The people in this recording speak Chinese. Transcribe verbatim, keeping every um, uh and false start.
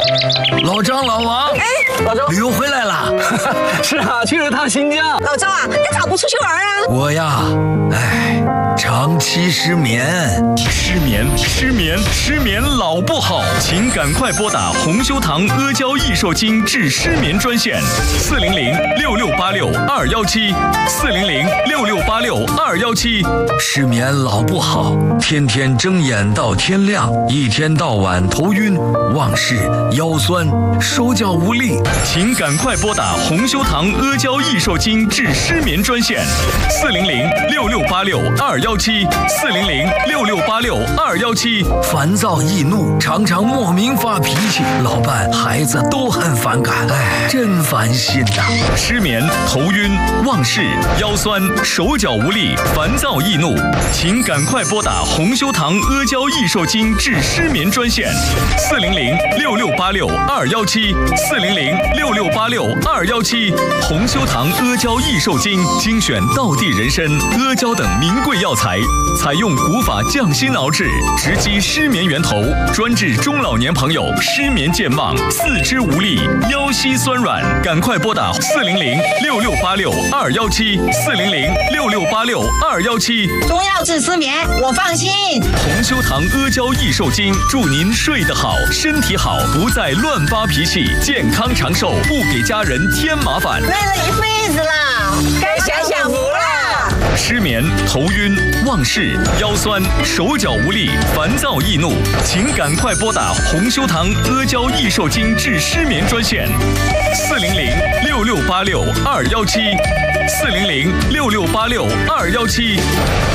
老张、老王， 哎， 老周旅游回来了。 是啊，去了趟新疆。 老周啊，你咋不出去玩啊？ 我呀，哎，长期失眠。 失眠，失眠，失眠老不好，请赶快拨打红修堂阿胶益寿精治失眠专线：四零零六六八六二幺七，四零零六六八六二幺七。 失眠老不好，天天睁眼到天亮，一天到晚头晕、忘事、腰酸、手脚无力。 请赶快拨打红修堂阿胶益寿精治失眠专线：四零零六六八六二幺七，四零零六六八六二幺七。 烦躁易怒，常常莫名发脾气，老伴、孩子都很反感，哎，真烦心呐、 失眠、头晕、忘事、腰酸、手脚无力、烦躁易怒，请赶快拨打红修堂阿胶益寿精治失眠专线：四零零六六八六二幺七，四零零六六八六二幺七。红修堂阿胶益寿精精选道地人参、阿胶等名贵药材，采用古法降心熬制，直击失眠源头，专治中老年朋友失眠健忘、四肢无力、腰膝酸软。赶快拨打四零零六六八六二幺七，四零零六六八六二幺七。 中药治失眠，我放心。 红修堂阿胶益寿精，祝您睡得好，身体好，不再乱发脾气，健康长寿，不给家人添麻烦。 累了一辈子啦，该享享福啦。 失眠、头晕、忘事、腰酸、手脚无力、烦躁易怒，请赶快拨打红修堂阿胶益寿精治失眠专线：四零零六六八六二幺七，四零零六六八六二幺七。